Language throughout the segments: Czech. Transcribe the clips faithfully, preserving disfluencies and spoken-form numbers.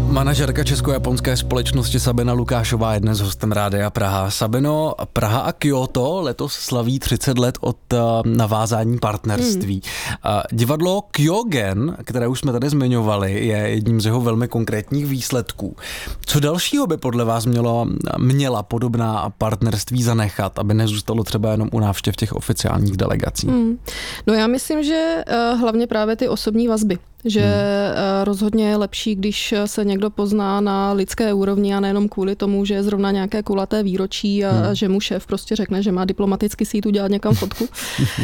Manažerka česko-japonské společnosti Sabina Lukášová je dnes hostem Rádia Praha. Sabino, Praha a Kyoto letos slaví třicet let od navázání partnerství. Hmm. Divadlo Kyogen, které už jsme tady zmiňovali, je jedním z jeho velmi konkrétních výsledků. Co dalšího by podle vás mělo, měla podobná partnerství zanechat, aby nezůstalo třeba jenom u návštěv těch oficiálních delegací? Hmm. No já myslím, že hlavně právě ty osobní vazby. Že hmm. rozhodně je lepší, když se někdo pozná na lidské úrovni a nejenom kvůli tomu, že je zrovna nějaké kulaté výročí a hmm. že mu šéf prostě řekne, že má diplomaticky si jít udělat někam fotku. uh,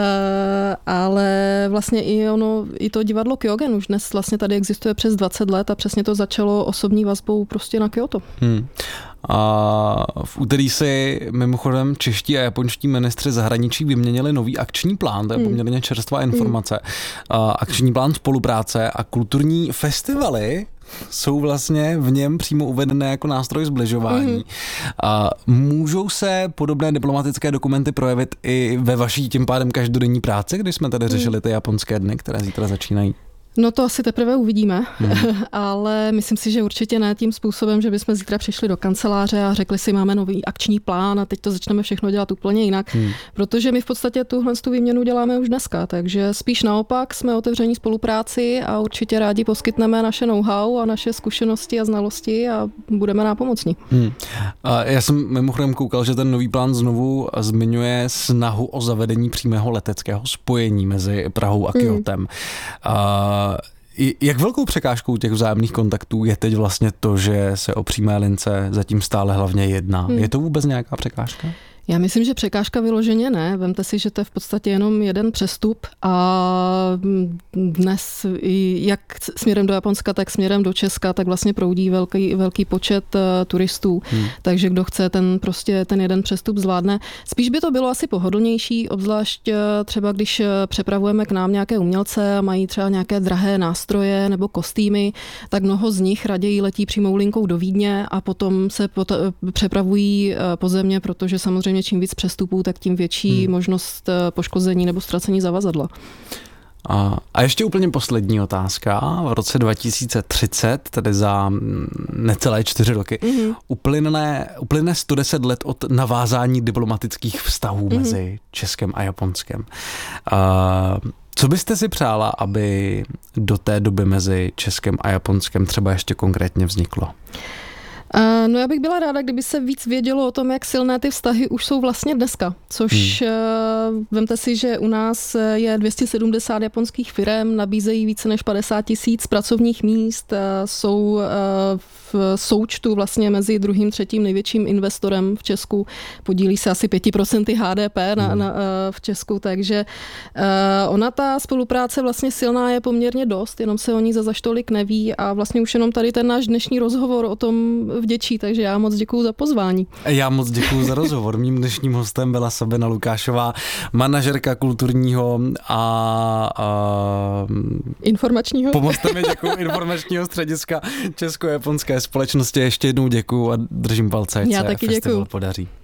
ale vlastně i ono, i to divadlo Kyogen už dnes vlastně tady existuje přes dvacet let a přesně to začalo osobní vazbou prostě na Kyoto. Hmm. A v úterý si mimochodem čeští a japonští ministři zahraničí vyměnili nový akční plán, to je poměrně čerstvá informace. A akční plán spolupráce a kulturní festivaly jsou vlastně v něm přímo uvedené jako nástroj zbližování. Mm-hmm. A můžou se podobné diplomatické dokumenty projevit i ve vaší tím pádem každodenní práci, když jsme tady řešili ty japonské dny, které zítra začínají? No to asi teprve uvidíme, hmm. ale myslím si, že určitě ne tím způsobem, že bychom zítra přišli do kanceláře a řekli si, máme nový akční plán a teď to začneme všechno dělat úplně jinak, hmm. protože my v podstatě tuhle tu výměnu děláme už dneska, takže spíš naopak jsme otevření spolupráci a určitě rádi poskytneme naše know-how a naše zkušenosti a znalosti a budeme nápomocní. Hmm. A já jsem mimochodem koukal, že ten nový plán znovu zmiňuje snahu o zavedení přímého leteckého spojení mezi Prahou a Kyotem. Hmm. A jak velkou překážkou těch vzájemných kontaktů je teď vlastně to, že se o přímé lince zatím stále hlavně jedná? Hmm. Je to vůbec nějaká překážka? Já myslím, že překážka vyloženě ne. Vemte si, že to je v podstatě jenom jeden přestup a dnes jak směrem do Japonska, tak směrem do Česka, tak vlastně proudí velký, velký počet uh, turistů. Hmm. Takže kdo chce, ten prostě ten jeden přestup zvládne. Spíš by to bylo asi pohodlnější, obzvlášť uh, třeba když uh, přepravujeme k nám nějaké umělce a mají třeba nějaké drahé nástroje nebo kostýmy, tak mnoho z nich raději letí přímou linkou do Vídně a potom se pot- přepravují uh, po země, protože samozřejmě čím víc přestupů, tak tím větší hmm. možnost poškození nebo ztracení zavazadla. A, a ještě úplně poslední otázka. V roce dva tisíce třicet, tedy za necelé čtyři roky, mm-hmm. uplyne, uplyne sto deset let od navázání diplomatických vztahů mm-hmm. mezi Českem a Japonskem. A, co byste si přála, aby do té doby mezi Českem a Japonskem třeba ještě konkrétně vzniklo? No já bych byla ráda, kdyby se víc vědělo o tom, jak silné ty vztahy už jsou vlastně dneska, což hmm. vemte si, že u nás je dvě stě sedmdesát japonských firem, nabízejí více než padesát tisíc pracovních míst, jsou v součtu vlastně mezi druhým, třetím největším investorem v Česku, podílí se asi pět procent H D P na, hmm. na, v Česku, takže ona ta spolupráce vlastně silná je poměrně dost, jenom se o ní za tolik neví a vlastně už jenom tady ten náš dnešní rozhovor o tom vděčí, takže já moc děkuju za pozvání. Já moc děkuju za rozhovor. Mým dnešním hostem byla Sabina Lukášová, manažerka kulturního a, a informačního. Pomozte mi, děkuju, informačního střediska Česko-japonské společnosti. Ještě jednou děkuju a držím palce, ať já se taky festival děkuju. podaří.